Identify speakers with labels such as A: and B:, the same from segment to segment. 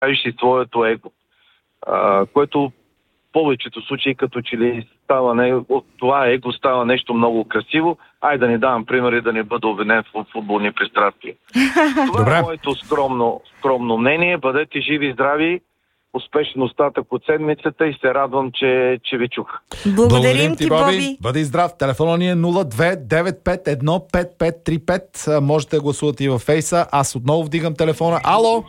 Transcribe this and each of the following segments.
A: правиш и твоето его. Което в повечето случаи като че ли от това его става нещо много красиво. Да не давам примери, да не бъда обвинен в футболни пристрастия. Това е моето скромно мнение. Бъдете живи и здрави. Успешен остатък от седмицата и се радвам, че ви чух.
B: Благодарим ти, Боби.
C: Бъди здрав. Телефонът ни е 02-951-5535. Можете да гласувате и във Фейса. Аз отново вдигам телефона. Ало?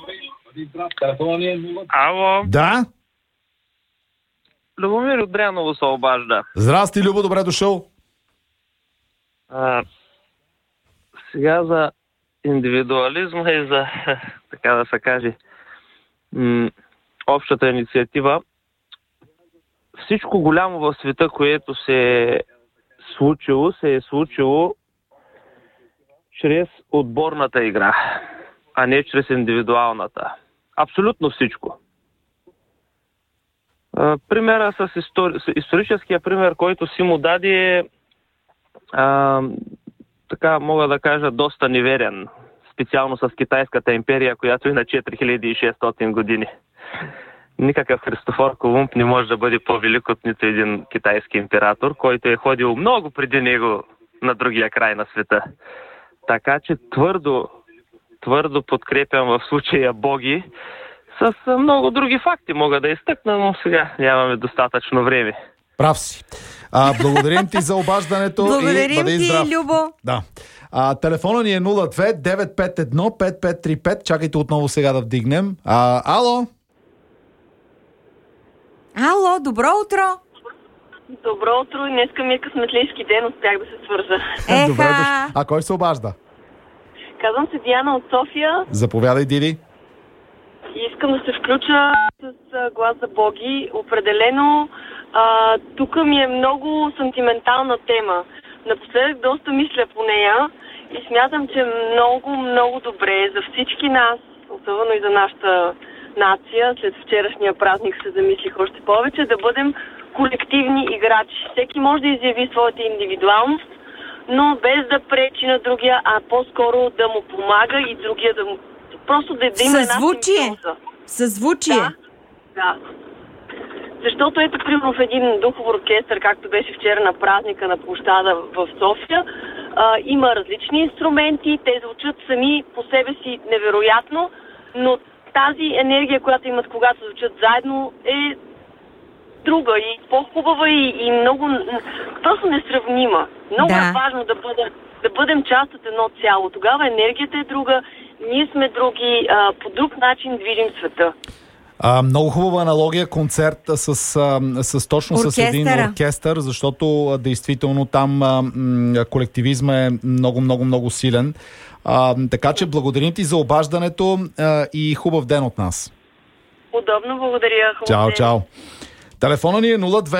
D: Ало?
C: Да?
D: Любомир от Дряново се обажда.
C: Здрасти, Любо, добре дошъл.
D: Сега за индивидуализма и за, така да се каже, общата инициатива. Всичко голямо в света, което се е случило чрез отборната игра, а не чрез индивидуалната. Абсолютно всичко. Примера с историческия пример, който си му даде, така мога да кажа, доста неверен. Специално с Китайската империя, която е на 4600 години. Никакъв Христофор Колумб не може да бъде по-велик от нито един китайски император, който е ходил много преди него на другия край на света. Така че твърдо подкрепям в случая Боги. С много други факти мога да изтъкна, но сега нямаме достатъчно време.
C: Прав си. Благодарим ти за обаждането.
B: Благодарим
C: и здрав.
B: ти, Любо.
C: Да. Телефона ни е 02-951-5535. Чакайте отново сега да вдигнем. Ало?
B: Ало, добро утро.
E: Добро утро. Днеска ми е късметлийски ден, успях да се свържа.
C: Добре дошъл. Кой се обажда?
E: Казвам се Диана от София.
C: Заповядай, Диди.
E: Искам да се включа с глас за Боги. Определено, тук ми е много сантиментална тема. Напоследък доста мисля по нея и смятам, че много добре за всички нас, особено и за нашата нация, след вчерашния празник се замислих още повече, да бъдем колективни играчи. Всеки може да изяви своята индивидуалност, но без да пречи на другия, а по-скоро да му помага и другия да му... Просто да има една симбиоза.
B: Съзвучие.
E: Да. Защото ето, примерно в един духов оркестър, както беше вчера на празника на площада в София, има различни инструменти, те звучат сами по себе си невероятно, но тази енергия, която имат, когато звучат заедно, е друга и по-хубава и много, просто несравнима. Много е важно да бъдем част от едно цяло. Тогава енергията е друга, ние сме други, по друг начин движим света.
C: Много хубава аналогия, концерт с един оркестър, защото действително там колективизма е много силен. Така че благодарим ти за обаждането и хубав ден от нас.
E: Удобно, благодаря.
C: Чао. Телефона ни е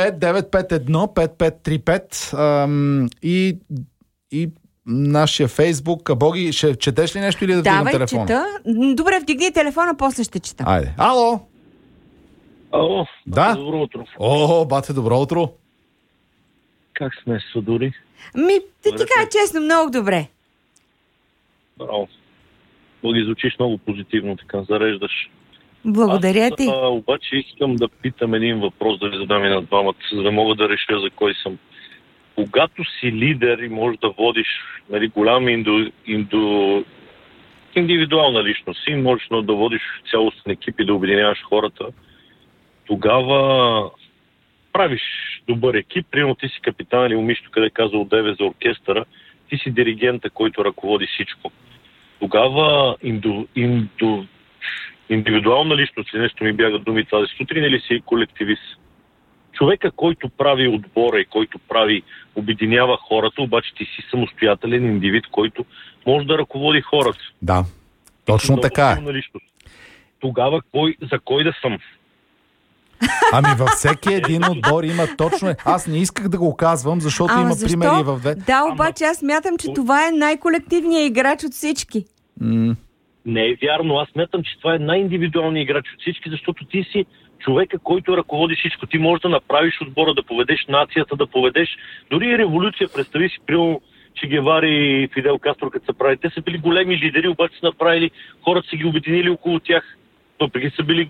C: 02-951-5535 и нашия Фейсбук. Боги, ще четеш ли нещо или да вдигам телефона?
B: Чета. Добре, вдигни телефона, после ще чета.
C: Айде. Ало?
F: Ало,
C: да?
F: Добро утро.
C: Бате, добро утро.
F: Как сме, Судори?
B: Да ти кажа честно, много добре.
F: Браво. Боги, звучиш много позитивно, така зареждаш.
B: Благодаря ти.
F: Обаче искам да питам един въпрос, да ви задам и на двамата, за да мога да реша за кой съм. Когато си лидер и можеш да водиш голяма индивидуална личност и можеш да водиш цялостен екип и да обединяваш хората, тогава правиш добър екип. Примерно ти си капитан или момичето, къде каза одеве за оркестъра, ти си диригента, който ръководи всичко. Тогава индивидуална личност ли нещо ми бяга думи тази сутрин или си колективист? Човека, който прави отбора и който обединява хората, обаче ти си самостоятелен индивид, който може да ръководи хората.
C: Да, точно така е.
F: Тогава за кой да съм?
C: Във всеки един отбор има точно... Аз не исках да го казвам, защото има примери в две.
B: Да, обаче аз смятам, че това е най-колективният играч от всички.
F: Не е вярно. Аз смятам, че това е най-индивидуалният играч от всички, защото ти си човека, който ръководи всичко. Ти можеш да направиш отбора, да поведеш нацията, да поведеш дори и революция. Представи си, примерно, Че Гевари и Фидел Кастро, като са правили. Те са били големи лидери, обаче са направили, хората са ги обединили около тях. въпреки са били